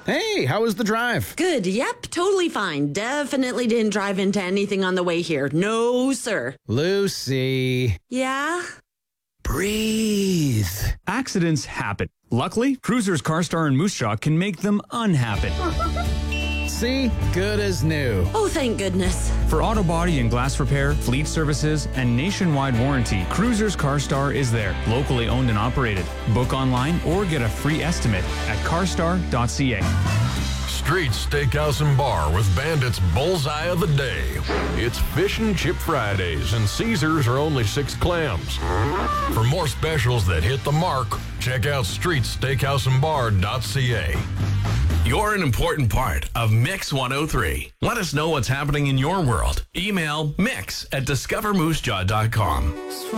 Hey, how was the drive? Good. Yep, totally fine. Definitely didn't drive into anything on the way here. No, sir. Lucy. Yeah? Breathe. Accidents happen. Luckily, Cruisers CarStar and Moose Jaw can make them unhappen. See? Good as new. Oh, thank goodness. For auto body and glass repair, fleet services, and nationwide warranty, Cruisers CarStar is there, locally owned and operated. Book online or get a free estimate at carstar.ca. Street's Steakhouse and Bar with Bandit's Bullseye of the Day. It's Fish and Chip Fridays, and Caesars are only 6 clams. For more specials that hit the mark, check out streetsteakhouseandbar.ca. You're an important part of Mix 103. Let us know what's happening in your world. Email mix@discovermoosejaw.com.